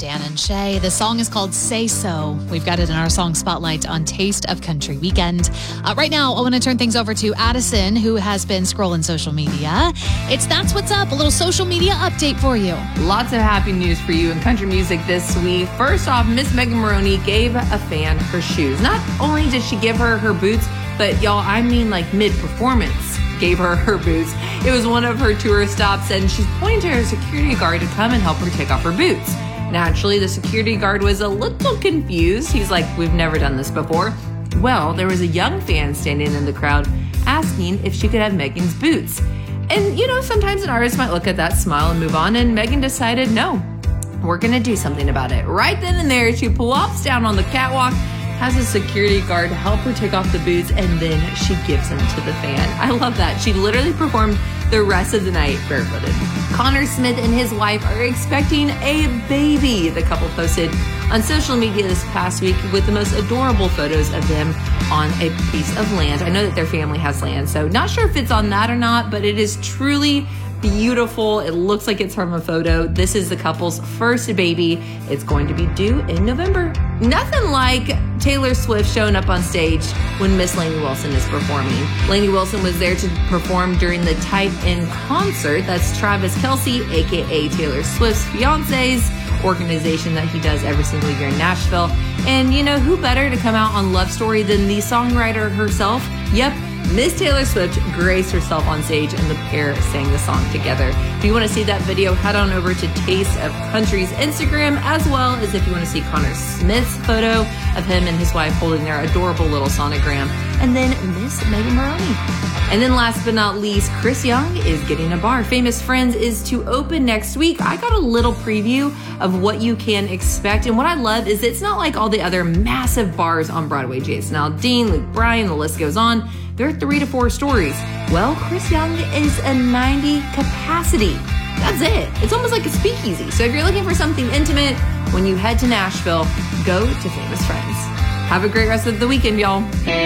Dan and Shay. The song is called Say So. We've got it in our song spotlight on Taste of Country Weekend. Right now, I want to turn things over to Addison, who has been scrolling social media. It's That's What's Up, a little social media update for you. Lots of happy news for you in country music this week. First off, Miss Megan Moroney gave a fan her shoes. Not only did she give her boots, but y'all, I mean like mid-performance gave her boots. It was one of her tour stops, and she's pointing to her security guard to come and help her take off her boots. Naturally, the security guard was a little confused. He's like, we've never done this before. Well, there was a young fan standing in the crowd asking if she could have Megan's boots. And, sometimes an artist might look at that, smile, and move on, and Megan decided, no, we're going to do something about it. Right then and there, she plops down on the catwalk, has a security guard help her take off the boots, and then she gives them to the fan. I love that. She literally performed the rest of the night barefooted. Connor Smith and his wife are expecting a baby. The couple posted on social media this past week with the most adorable photos of them on a piece of land. I know that their family has land, so not sure if it's on that or not, but it is truly beautiful. It looks like it's from a photo. This is the couple's first baby. It's going to be due in November. Nothing like Taylor Swift showing up on stage when Miss Lainey Wilson is performing. Lainey Wilson was there to perform during the Type In concert. That's Travis Kelce, aka Taylor Swift's fiance's organization that he does every single year in Nashville. And who better to come out on Love Story than the songwriter herself? Yep, Miss Taylor Swift graced herself on stage, and the pair sang the song together. If you want to see that video, head on over to Taste of Country's Instagram, as well as if you want to see Connor Smith's photo of him and his wife holding their adorable little sonogram, and then Miss Megan Moroney. And then last but not least, Chris Young is getting a bar. Famous Friends is to open next week. I got a little preview of what you can expect, and what I love is it's not like all the other massive bars on Broadway. Jason Aldean, Luke Bryan, the list goes on. There are 3 to 4 stories. Well, Chris Young is a 90 capacity. That's it. It's almost like a speakeasy. So if you're looking for something intimate, when you head to Nashville, go to Famous Friends. Have a great rest of the weekend, y'all.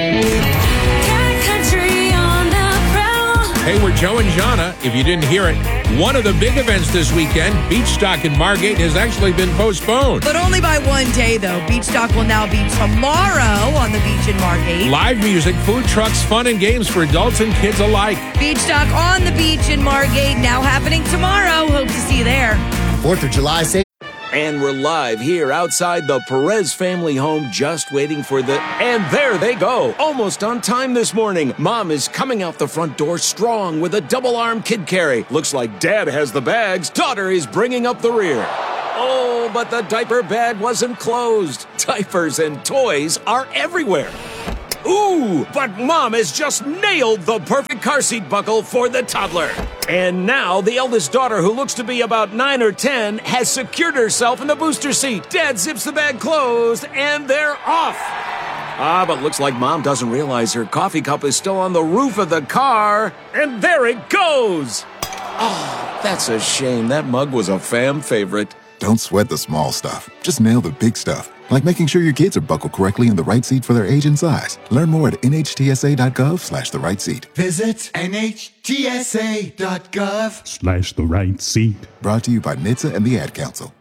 Hey, we're Joe and Jana. If you didn't hear it, one of the big events this weekend, Beachstock in Margate, has actually been postponed. But only by one day, though. Beachstock will now be tomorrow on the beach in Margate. Live music, food trucks, fun and games for adults and kids alike. Beachstock on the beach in Margate, now happening tomorrow. Hope to see you there. 4th of July. And we're live here outside the Perez family home, just waiting for and there they go. Almost on time this morning. Mom is coming out the front door strong with a double-arm kid carry. Looks like Dad has the bags. Daughter is bringing up the rear. Oh, but the diaper bag wasn't closed. Diapers and toys are everywhere. Ooh, but Mom has just nailed the perfect car seat buckle for the toddler. And now the eldest daughter, who looks to be about 9 or 10, has secured herself in the booster seat. Dad zips the bag closed, and they're off. But looks like Mom doesn't realize her coffee cup is still on the roof of the car. And there it goes. Oh, that's a shame. That mug was a fam favorite. Don't sweat the small stuff. Just nail the big stuff. Like making sure your kids are buckled correctly in the right seat for their age and size. Learn more at nhtsa.gov/the right seat. Visit nhtsa.gov/the right seat. Brought to you by NHTSA and the Ad Council.